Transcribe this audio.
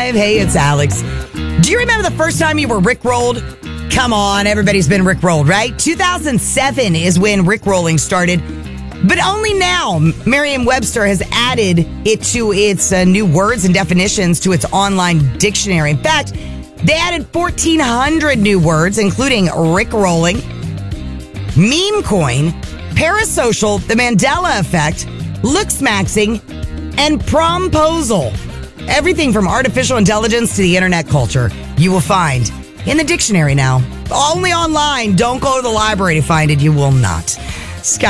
95. Hey, it's Alex. Do you remember the first time you were Rickrolled? Come on, everybody's been Rickrolled, right? 2007 is when Rickrolling started. But only now, Merriam-Webster has added it to its new words and definitions to its online dictionary. In fact, they added 1,400 new words, including Rickrolling, meme coin, parasocial, the Mandela effect, looksmaxing, and promposal. Everything from artificial intelligence to the internet culture you will find in the dictionary now. Only online. Don't go to the library to find it. You will not. Scott.